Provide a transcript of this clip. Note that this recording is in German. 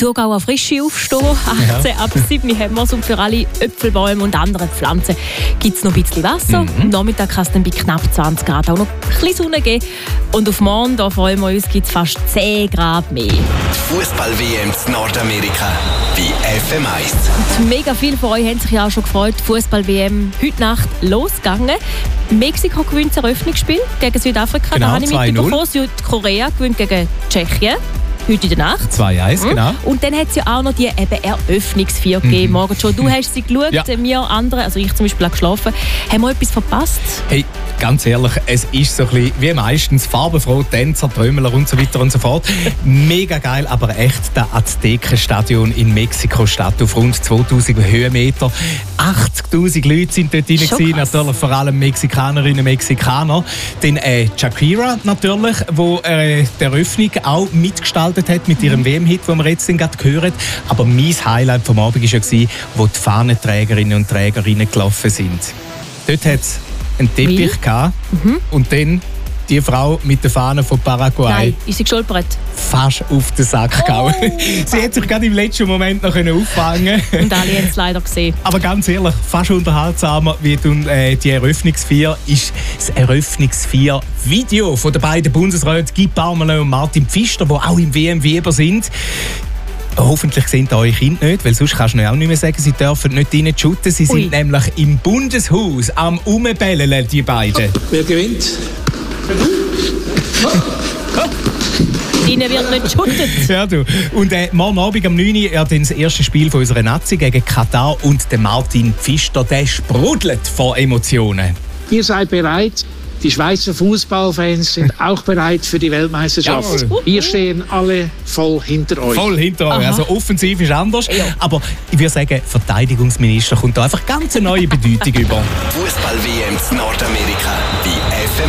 Thurgauer Frische aufstehen. 18 ab 7 haben wir es. Und für alle Äpfelbäume und andere Pflanzen gibt es noch ein bisschen Wasser. Am Nachmittag kann es dann bei knapp 20 Grad auch noch ein bisschen Sonne geben. Und auf morgen, da freuen wir uns, gibt es fast 10 Grad mehr. Die Fußball-WM in Nordamerika bei FM1. Und mega viele von euch haben sich ja auch schon gefreut. Die Fußball-WM heute Nacht losgegangen. Mexiko gewinnt das Eröffnungsspiel gegen Südafrika. Genau, da habe ich mitbekommen. Südkorea gewinnt gegen Tschechien. Heute in der Nacht. 2-1, genau. Und dann hat es ja auch noch die Eröffnungsfeier gegeben. Morgen schon. Du hast sie geschaut, wir andere, also ich zum Beispiel auch geschlafen. Haben wir etwas verpasst? Hey, ganz ehrlich, es ist so ein bisschen wie meistens farbenfroh, Tänzer, Trömmler und so weiter und so fort. Mega geil, aber echt das Aztekenstadion in Mexiko-Stadt auf rund 2000 Höhenmeter. 80'000 Leute sind dort rein, natürlich vor allem Mexikanerinnen und Mexikaner. Dann Shakira natürlich, die die Eröffnung auch mitgestaltet hat mit ihrem WM-Hit, den wir jetzt gerade hören. Aber mein Highlight vom Abend war ja, wo die Fahnenträgerinnen und Träger reingelaufen sind. Dort hat es einen Teppich gehabt und dann die Frau mit der Fahne von Paraguay. Nein, ist sie gestolpert? Fast auf den Sack gehauen. Sie hat sich gerade im letzten Moment noch auffangen können. Und alle haben es leider gesehen. Aber ganz ehrlich, fast unterhaltsamer wie die Eröffnungsfeier ist das Eröffnungsfeier-Video von den beiden Bundesräten Guy Parmelin und Martin Pfister, die auch im WM-Weber sind. Hoffentlich sehen eure Kinder nicht, weil sonst kannst du auch nicht mehr sagen, sie dürfen nicht rein shooten. Sie sind nämlich im Bundeshaus am Umbellen, die beiden. Wer gewinnt? Ihnen wird nicht geschuttet. Ja, du. Und morgen Abend am 9 Uhr dann das erste Spiel von unserer Nazi gegen Katar. Und der Martin Pfister, der sprudelt vor Emotionen. Ihr seid bereit. Die Schweizer Fußballfans sind auch bereit für die Weltmeisterschaft. Jawohl. Wir stehen alle voll hinter euch. Voll hinter euch. Also offensiv ist anders. Ja. Aber ich würde sagen, Verteidigungsminister kommt da einfach ganz eine neue Bedeutung über. Fußball-WM in Nordamerika bei FM1.